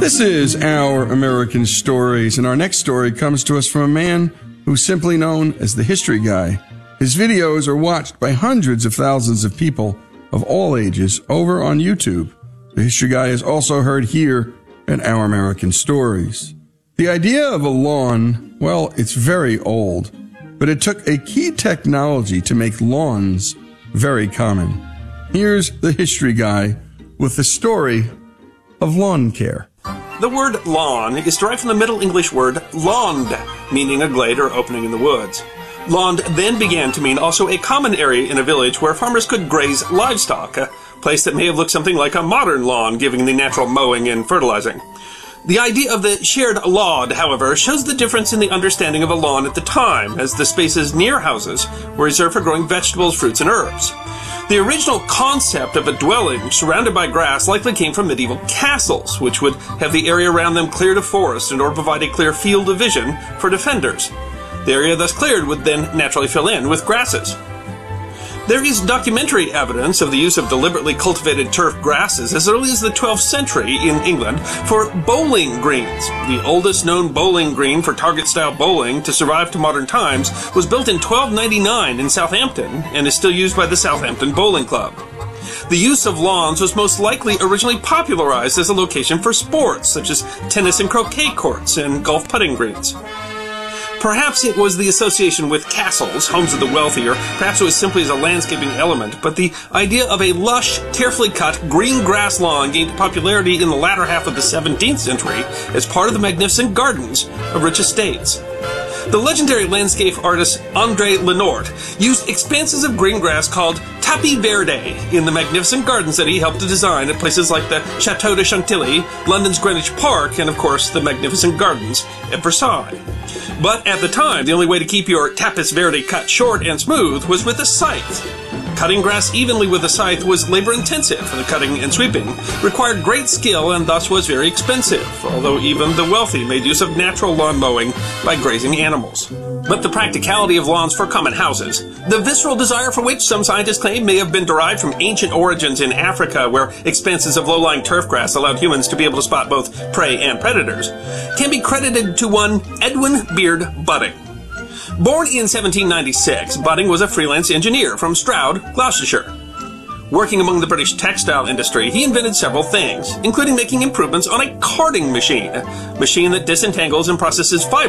This is Our American Stories, and our next story comes to us from a man who's simply known as the History Guy. His videos are watched by hundreds of thousands of people of all ages over on YouTube. The History Guy is also heard here at Our American Stories. The idea of a lawn, well, it's very old, but it took a key technology to make lawns very common. Here's the History Guy with the story of lawn care. The word lawn is derived from the Middle English word laund, meaning a glade or opening in the woods. Laund then began to mean also a common area in a village where farmers could graze livestock, a place that may have looked something like a modern lawn, given the natural mowing and fertilizing. The idea of the shared laud, however, shows the difference in the understanding of a lawn at the time, as the spaces near houses were reserved for growing vegetables, fruits, and herbs. The original concept of a dwelling surrounded by grass likely came from medieval castles, which would have the area around them cleared of forest in order to provide a clear field of vision for defenders. The area thus cleared would then naturally fill in with grasses. There is documentary evidence of the use of deliberately cultivated turf grasses as early as the 12th century in England for bowling greens. The oldest known bowling green for target-style bowling to survive to modern times was built in 1299 in Southampton and is still used by the Southampton Bowling Club. The use of lawns was most likely originally popularized as a location for sports, such as tennis and croquet courts and golf putting greens. Perhaps it was the association with castles, homes of the wealthy, or perhaps it was simply as a landscaping element, but the idea of a lush, carefully cut, green grass lawn gained popularity in the latter half of the 17th century as part of the magnificent gardens of rich estates. The legendary landscape artist André Lenoir used expanses of green grass called tapis verde in the magnificent gardens that he helped to design at places like the Château de Chantilly, London's Greenwich Park, and of course the magnificent gardens at Versailles. But at the time, the only way to keep your tapis verde cut short and smooth was with a scythe. Cutting grass evenly with a scythe was labor-intensive, for the cutting and sweeping required great skill and thus was very expensive, although even the wealthy made use of natural lawn mowing by grazing animals. But the practicality of lawns for common houses, the visceral desire for which some scientists claim may have been derived from ancient origins in Africa, where expanses of low-lying turf grass allowed humans to be able to spot both prey and predators, can be credited to one Edwin Beard Budding. Born in 1796, Budding was a freelance engineer from Stroud, Gloucestershire. Working among the British textile industry, he invented several things, including making improvements on a carding machine, a machine that disentangles and processes fiber